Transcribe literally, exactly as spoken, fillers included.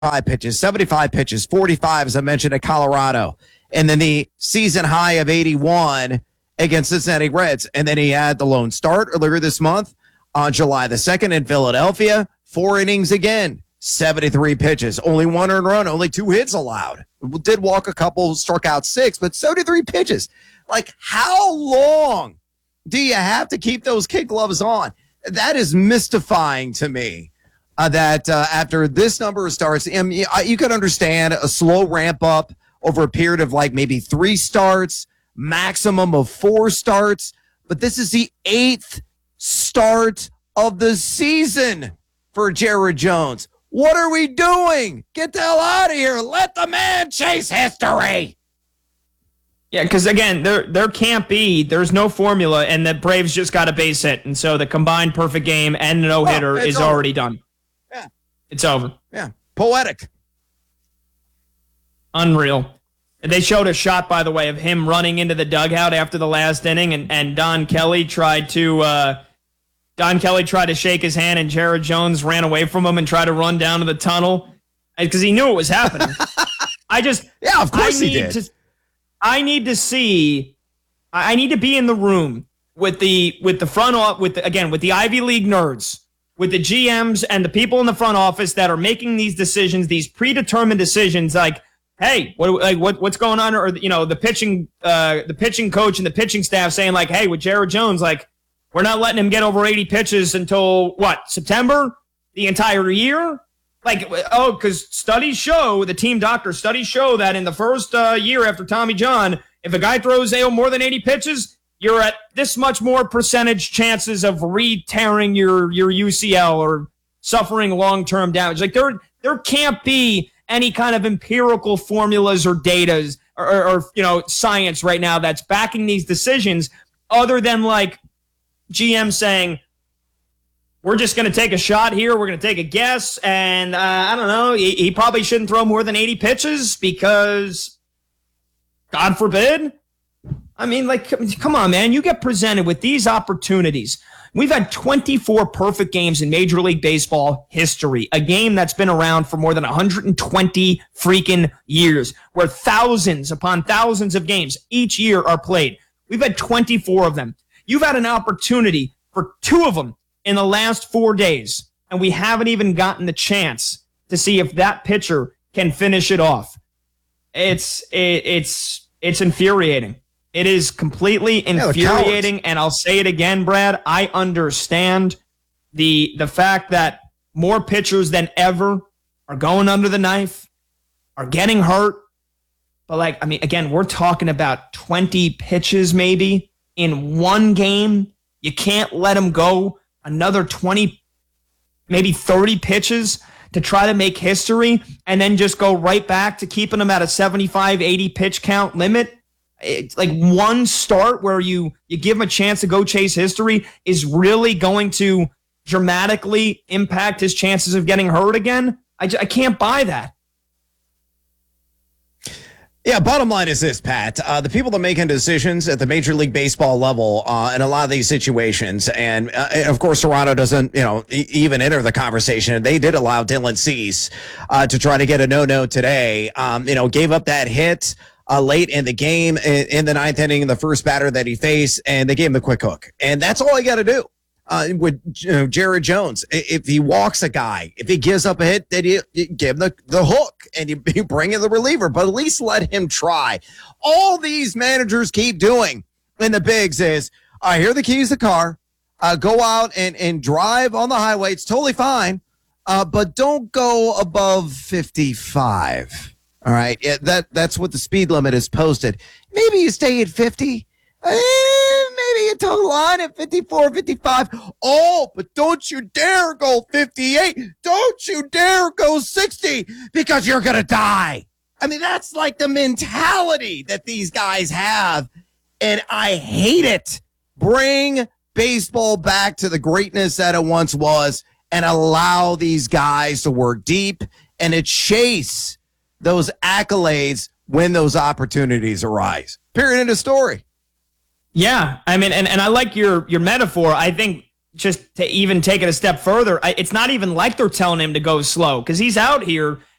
pitches, seventy-five pitches, forty-five, as I mentioned, at Colorado. And then the season high of eighty-one against Cincinnati Reds. And then he had the lone start earlier this month on July the second in Philadelphia. Four innings again, seventy-three pitches, only one earned run, only two hits allowed. Did walk a couple, struck out six, but seventy-three pitches. Like, how long do you have to keep those kid gloves on? That is mystifying to me. Uh, that uh, after this number of starts, I mean, you could understand a slow ramp up over a period of like maybe three starts, maximum of four starts. But this is the eighth start of the season for Jared Jones. What are we doing? Get the hell out of here. Let the man chase history. Yeah, because, again, there there can't be, there's no formula, and the Braves just got a base hit. And so the combined perfect game and no-hitter oh, is over. already done. Yeah. It's over. Yeah. Poetic. Unreal. They showed a shot, by the way, of him running into the dugout after the last inning, and, and Don Kelly tried to uh, Don Kelly tried to shake his hand, and Jared Jones ran away from him and tried to run down to the tunnel because he knew it was happening. I just yeah, of course I he need did. To, I need to see. I need to be in the room with the with the front office, with the, again with the Ivy League nerds, with the G Ms and the people in the front office that are making these decisions, these predetermined decisions, like. Hey, what like what what's going on? Or you know, the pitching uh, the pitching coach and the pitching staff saying like, hey, with Jared Jones, like we're not letting him get over eighty pitches until what, September? The entire year? Like, oh, because studies show, the team doctor studies show that in the first uh, year after Tommy John, if a guy throws a more than eighty pitches, you're at this much more percentage chances of re-tearing your your U C L or suffering long-term damage. Like there there can't be any kind of empirical formulas or data or, or, or, you know, science right now that's backing these decisions other than like G M saying, we're just going to take a shot here. We're going to take a guess. And uh, I don't know, he, he probably shouldn't throw more than eighty pitches because God forbid. I mean, like, come on, man, you get presented with these opportunities. We've had twenty-four perfect games in Major League Baseball history, a game that's been around for more than one hundred twenty freaking years, where thousands upon thousands of games each year are played. We've had twenty-four of them. You've had an opportunity for two of them in the last four days, and we haven't even gotten the chance to see if that pitcher can finish it off. It's it, it's it's infuriating. It is completely infuriating, yeah, and I'll say it again, Brad. I understand the the fact that more pitchers than ever are going under the knife, are getting hurt. But, like, I mean, again, we're talking about twenty pitches maybe in one game. You can't let them go another twenty, maybe thirty pitches to try to make history and then just go right back to keeping them at a seventy-five, eighty pitch count limit. It's like one start where you, you give him a chance to go chase history is really going to dramatically impact his chances of getting hurt again. I, I can't buy that. Yeah, bottom line is this, Pat. Uh, the people that are making decisions at the Major League Baseball level uh, in a lot of these situations, and, uh, and of course Toronto doesn't, you know, e- even enter the conversation. They did allow Dylan Cease uh, to try to get a no-no today. Um, you know, gave up that hit Uh, late in the game, in, in the ninth inning, the first batter that he faced, and they gave him the quick hook. And that's all I got to do uh, with you know, Jared Jones. If he walks a guy, if he gives up a hit, then you, you give him the, the hook, and you, you bring in the reliever. But at least let him try. All these managers keep doing in the bigs is, I hear the keys to the car, uh, go out and, and drive on the highway. It's totally fine, uh, but don't go above fifty-five. All right, yeah, that that's what the speed limit is posted. Maybe you stay at fifty. Eh, maybe you toe the line at fifty-four, fifty-five. Oh, but don't you dare go fifty-eight. Don't you dare go sixty because you're going to die. I mean, that's like the mentality that these guys have, and I hate it. Bring baseball back to the greatness that it once was and allow these guys to work deep and to chase those accolades when those opportunities arise. Period. End of story. Yeah, I mean, and, and I like your your metaphor. I think just to even take it a step further, I, it's not even like they're telling him to go slow because he's out here